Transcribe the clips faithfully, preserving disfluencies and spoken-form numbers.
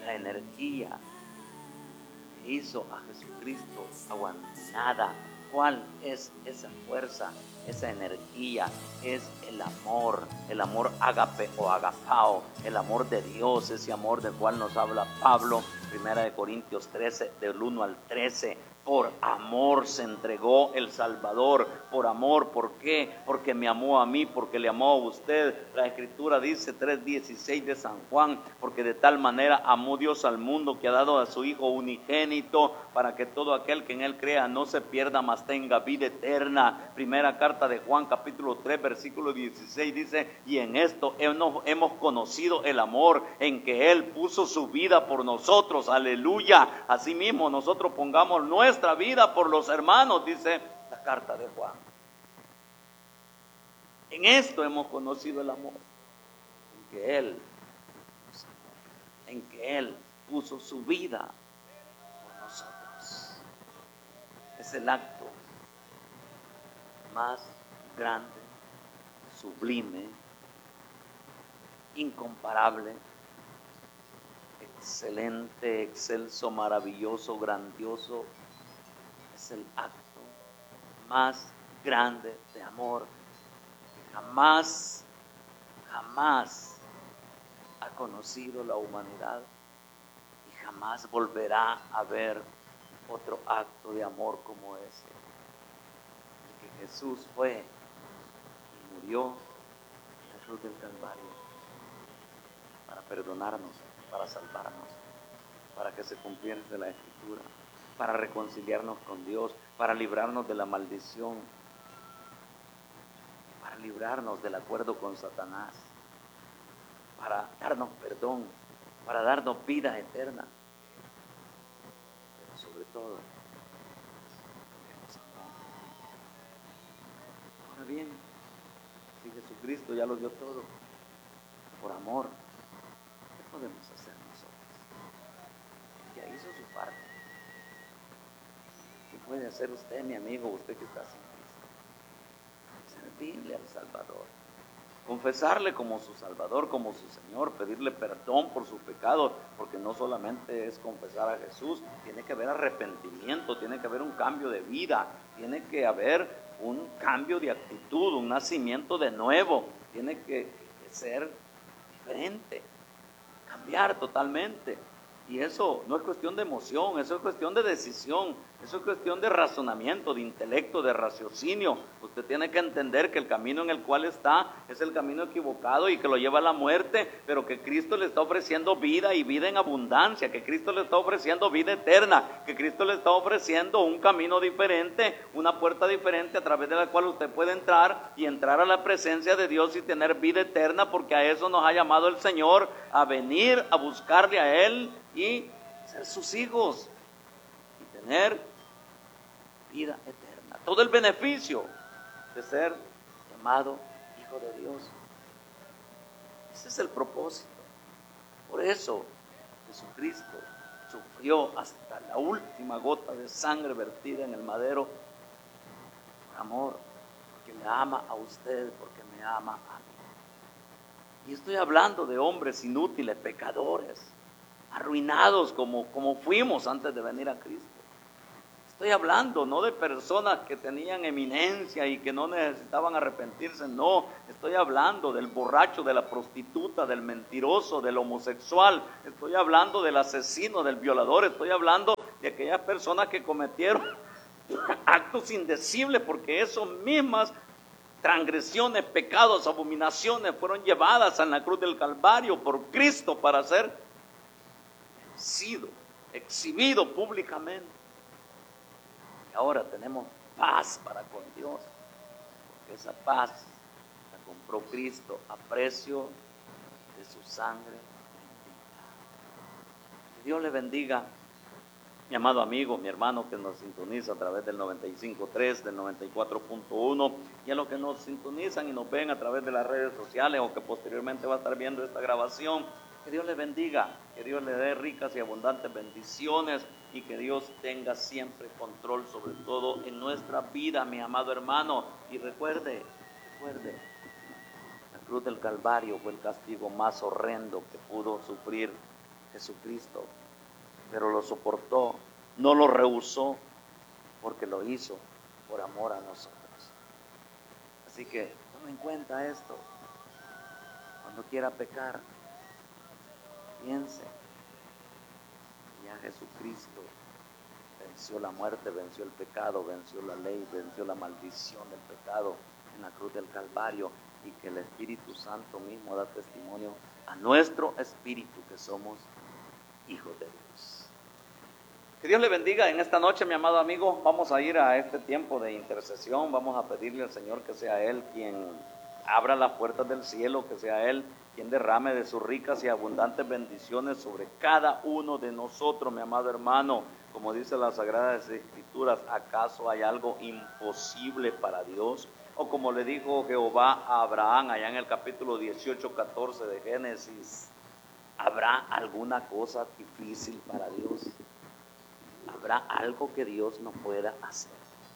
la energía que hizo a Jesucristo aguantar nada. ¿Cuál es esa fuerza? Esa energía es el amor, el amor ágape o agapao, el amor de Dios, ese amor del cual nos habla Pablo, primera de Corintios trece, del uno al trece. Por amor se entregó el Salvador, por amor, ¿por qué? Porque me amó a mí, porque le amó a usted. La Escritura dice tres dieciséis de San Juan, porque de tal manera amó Dios al mundo que ha dado a su Hijo unigénito, para que todo aquel que en él crea no se pierda, mas tenga vida eterna. Primera carta de Juan, capítulo tres, versículo dieciséis dice, y en esto hemos conocido el amor, en que Él puso su vida por nosotros. Aleluya. Asimismo nosotros pongamos nuestra vida por los hermanos, dice la carta de Juan. En esto hemos conocido el amor, en que Él, en que Él puso su vida por nosotros. Es el acto más grande, sublime, incomparable, excelente, excelso, maravilloso, grandioso. Es el acto más grande de amor que jamás, jamás ha conocido la humanidad y jamás volverá a ver otro acto de amor como ese. El que Jesús fue y murió en la cruz del Calvario para perdonarnos, para salvarnos, para que se cumpliera la Escritura, para reconciliarnos con Dios, para librarnos de la maldición, para librarnos del acuerdo con Satanás, para darnos perdón, para darnos vida eterna, pero sobre todo, porque nos amó. Ahora bien, si Jesucristo ya lo dio todo, por amor, ¿qué podemos hacer nosotros? Ya hizo su parte. ¿Qué puede hacer usted, mi amigo, usted que está sin Cristo? Servirle al Salvador, confesarle como su Salvador, como su Señor, pedirle perdón por sus pecados, porque no solamente es confesar a Jesús, tiene que haber arrepentimiento, tiene que haber un cambio de vida, tiene que haber un cambio de actitud, un nacimiento de nuevo, tiene que, que ser diferente, cambiar totalmente. Y eso no es cuestión de emoción, eso es cuestión de decisión, eso es cuestión de razonamiento, de intelecto, de raciocinio. Usted tiene que entender que el camino en el cual está es el camino equivocado y que lo lleva a la muerte, pero que Cristo le está ofreciendo vida y vida en abundancia, que Cristo le está ofreciendo vida eterna, que Cristo le está ofreciendo un camino diferente, una puerta diferente a través de la cual usted puede entrar y entrar a la presencia de Dios y tener vida eterna, porque a eso nos ha llamado el Señor, a venir a buscarle a Él y ser sus hijos y tener vida eterna, todo el beneficio de ser llamado hijo de Dios. Ese es el propósito. Por eso Jesucristo sufrió hasta la última gota de sangre vertida en el madero por amor, porque me ama a usted, porque me ama a mí. Y estoy hablando de hombres inútiles, pecadores, arruinados como, como fuimos antes de venir a Cristo. Estoy hablando no de personas que tenían eminencia y que no necesitaban arrepentirse, no. Estoy hablando del borracho, de la prostituta, del mentiroso, del homosexual. Estoy hablando del asesino, del violador. Estoy hablando de aquellas personas que cometieron actos indecibles, porque esas mismas transgresiones, pecados, abominaciones fueron llevadas en la cruz del Calvario por Cristo para ser sido exhibido públicamente. Y ahora tenemos paz para con Dios, porque esa paz la compró Cristo a precio de su sangre. Que Dios le bendiga, mi amado amigo, mi hermano que nos sintoniza a través del noventa y cinco punto tres, del noventa y cuatro punto uno, y a los que nos sintonizan y nos ven a través de las redes sociales o que posteriormente va a estar viendo esta grabación. Que Dios le bendiga, que Dios le dé ricas y abundantes bendiciones y que Dios tenga siempre control sobre todo en nuestra vida, mi amado hermano. Y recuerde, recuerde, la cruz del Calvario fue el castigo más horrendo que pudo sufrir Jesucristo, pero lo soportó, no lo rehusó, porque lo hizo por amor a nosotros. Así que tome en cuenta esto. Cuando quiera pecar, piense, ya Jesucristo venció la muerte, venció el pecado, venció la ley, venció la maldición del pecado en la cruz del Calvario, y que el Espíritu Santo mismo da testimonio a nuestro espíritu que somos hijos de Dios. Que Dios le bendiga en esta noche, mi amado amigo. Vamos a ir a este tiempo de intercesión. Vamos a pedirle al Señor que sea Él quien abra las puertas del cielo, que sea Él quien derrame de sus ricas y abundantes bendiciones sobre cada uno de nosotros, mi amado hermano. Como dice las Sagradas Escrituras, ¿acaso hay algo imposible para Dios? O como le dijo Jehová a Abraham allá en el capítulo dieciocho, catorce de Génesis, ¿habrá alguna cosa difícil para Dios? ¿Habrá algo que Dios no pueda hacer?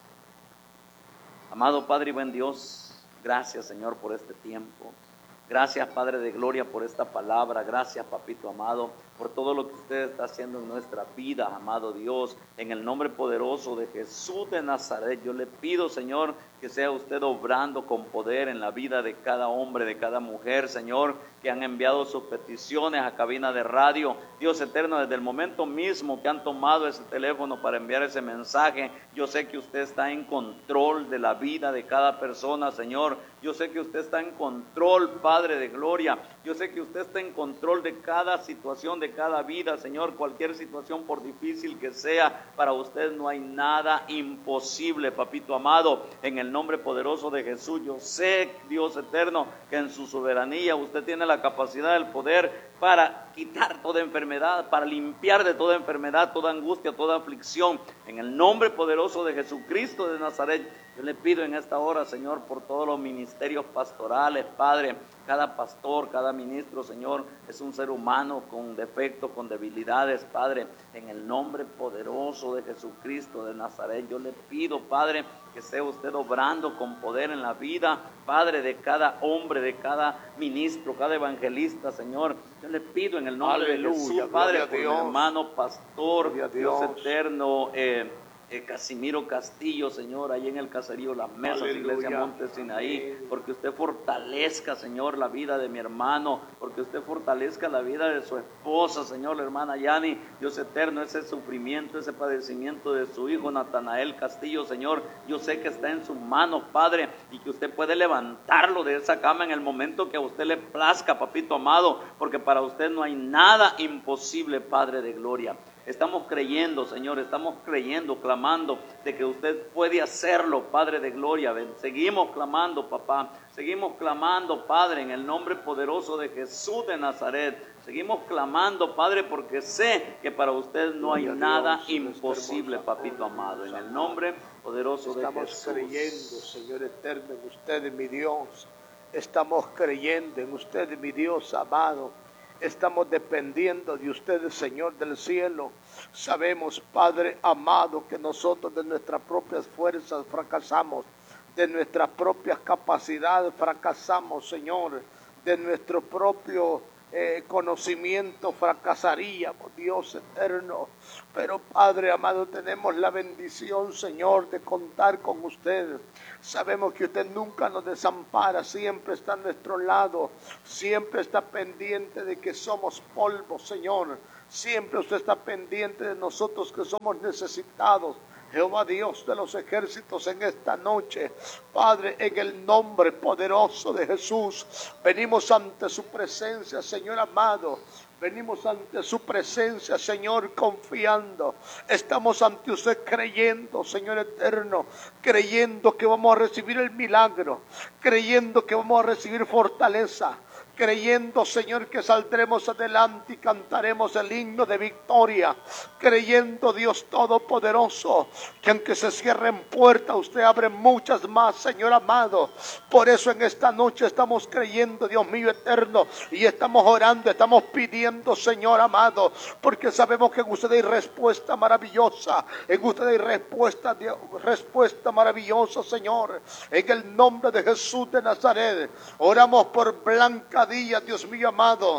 Amado Padre y buen Dios, gracias Señor por este tiempo. Gracias Padre de Gloria por esta palabra. Gracias Papito amado por todo lo que usted está haciendo en nuestra vida, amado Dios. En el nombre poderoso de Jesús de Nazaret, yo le pido, Señor, que sea usted obrando con poder en la vida de cada hombre, de cada mujer, Señor, que han enviado sus peticiones a cabina de radio. Dios eterno, desde el momento mismo que han tomado ese teléfono para enviar ese mensaje, yo sé que usted está en control de la vida de cada persona, Señor. Yo sé que usted está en control, Padre de Gloria. Yo sé que usted está en control de cada situación, de cada vida, Señor. Cualquier situación, por difícil que sea, para usted no hay nada imposible, Papito amado. En el nombre poderoso de Jesús, yo sé, Dios eterno, que en su soberanía usted tiene la capacidad, el poder para quitar toda enfermedad, para limpiar de toda enfermedad, toda angustia, toda aflicción. En el nombre poderoso de Jesucristo de Nazaret, yo le pido en esta hora, Señor, por todos los ministerios pastorales, Padre. Cada pastor, cada ministro, Señor, es un ser humano con defectos, con debilidades, Padre. En el nombre poderoso de Jesucristo de Nazaret, yo le pido, Padre, que sea usted obrando con poder en la vida, Padre, de cada hombre, de cada ministro, cada evangelista, Señor. Yo le pido en el nombre Aleluya, de Jesús, Padre, por mi hermano pastor, Dios. Dios eterno, eh, Eh, Casimiro Castillo, Señor, ahí en el caserío Las Mesas, Aleluya. Iglesia Monte Sinaí, porque usted fortalezca, Señor, la vida de mi hermano, porque usted fortalezca la vida de su esposa, Señor, la hermana Yani, Dios eterno, ese sufrimiento, ese padecimiento de su hijo Natanael Castillo, Señor, yo sé que está en sus manos, Padre, y que usted puede levantarlo de esa cama en el momento que a usted le plazca, Papito amado, porque para usted no hay nada imposible, Padre de Gloria. Estamos creyendo, Señor, estamos creyendo, clamando de que usted puede hacerlo, Padre de Gloria. Seguimos clamando, papá, seguimos clamando, Padre, en el nombre poderoso de Jesús de Nazaret. Seguimos clamando, Padre, porque sé que para usted no hay nada imposible, papito amado. En el nombre poderoso de Jesús. Estamos creyendo, Señor eterno, en usted, mi Dios. Estamos creyendo en usted, mi Dios amado. Estamos dependiendo de usted, Señor del cielo. Sabemos, Padre amado, que nosotros de nuestras propias fuerzas fracasamos, de nuestras propias capacidades fracasamos, Señor, de nuestro propio eh, conocimiento fracasaríamos, Dios eterno. Pero, Padre amado, tenemos la bendición, Señor, de contar con usted. Sabemos que usted nunca nos desampara, siempre está a nuestro lado, siempre está pendiente de que somos polvo, Señor. Siempre usted está pendiente de nosotros que somos necesitados. Jehová Dios de los ejércitos, en esta noche, Padre, en el nombre poderoso de Jesús, venimos ante su presencia, Señor amado. Venimos ante su presencia, Señor, confiando. Estamos ante usted creyendo, Señor eterno, creyendo que vamos a recibir el milagro, creyendo que vamos a recibir fortaleza, creyendo, Señor, que saldremos adelante y cantaremos el himno de victoria, creyendo, Dios Todopoderoso, que aunque se cierren puertas, usted abre muchas más, Señor amado. Por eso en esta noche estamos creyendo, Dios mío eterno, y estamos orando, estamos pidiendo, Señor amado, porque sabemos que en usted hay respuesta maravillosa, en usted hay respuesta, respuesta maravillosa, Señor. En el nombre de Jesús de Nazaret, oramos por Blanca Díaz, Dios mío amado.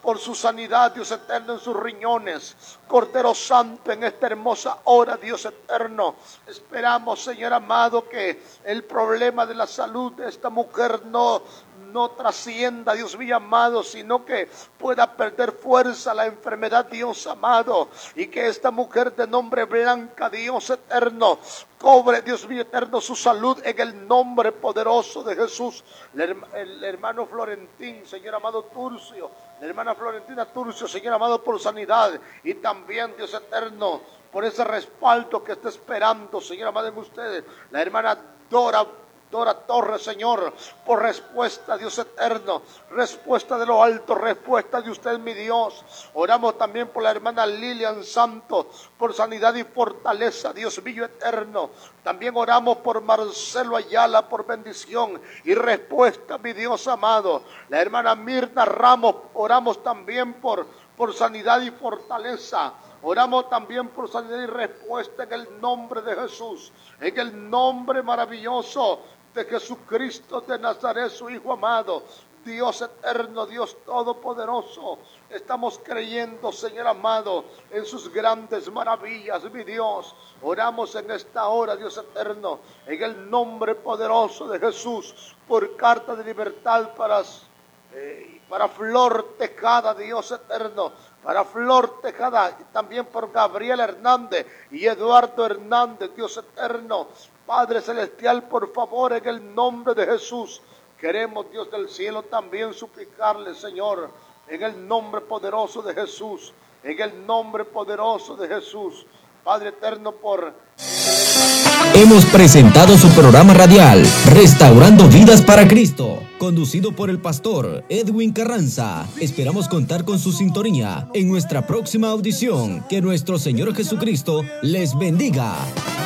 por su sanidad, Dios eterno, en sus riñones. Cordero Santo, en esta hermosa hora, Dios eterno, esperamos, Señor amado, que el problema de la salud de esta mujer no, no trascienda, Dios mío amado, sino que pueda perder fuerza la enfermedad, Dios amado, y que esta mujer de nombre Blanca, Dios eterno, cobre, Dios mío eterno, su salud en el nombre poderoso de Jesús. El, el hermano Florentín, Señor amado Turcio, la hermana Florentina Turcio, Señor amado, por sanidad, y también, Dios eterno, por ese respaldo que está esperando, Señor amado, en ustedes. La hermana Dora Dora Torres, Señor, por respuesta, Dios eterno, respuesta de lo alto, respuesta de usted, mi Dios. Oramos también por la hermana Lilian Santos, por sanidad y fortaleza, Dios mío eterno. También oramos por Marcelo Ayala, por bendición y respuesta, mi Dios amado. La hermana Mirna Ramos, oramos también por, por sanidad y fortaleza. Oramos también por sanidad y respuesta en el nombre de Jesús, en el nombre maravilloso de Jesucristo de Nazaret, su Hijo amado. Dios eterno, Dios todopoderoso, estamos creyendo, Señor amado, en sus grandes maravillas, mi Dios. Oramos en esta hora, Dios eterno, en el nombre poderoso de Jesús, por carta de libertad para, eh, para Flor Tejada, Dios eterno, para Flor Tejada, y también por Gabriel Hernández y Eduardo Hernández, Dios eterno. Padre celestial, por favor, en el nombre de Jesús, queremos, Dios del cielo, también suplicarle, Señor, en el nombre poderoso de Jesús, en el nombre poderoso de Jesús, Padre eterno, por... Hemos presentado su programa radial, Restaurando Vidas para Cristo, conducido por el pastor Edwin Carranza. Esperamos contar con su sintonía en nuestra próxima audición. Que nuestro Señor Jesucristo les bendiga.